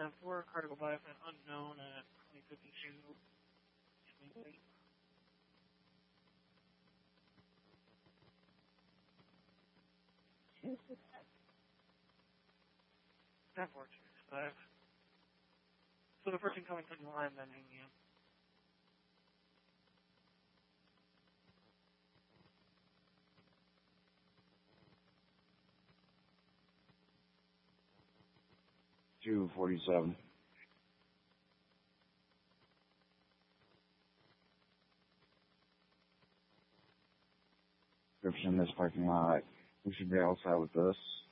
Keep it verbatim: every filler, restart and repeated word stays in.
ten four, car to go by for an unknown at twenty fifty-two. ten four, two five. So the person coming from the line then hanging in. two forty-seven. Description in this parking lot. We should be outside with this.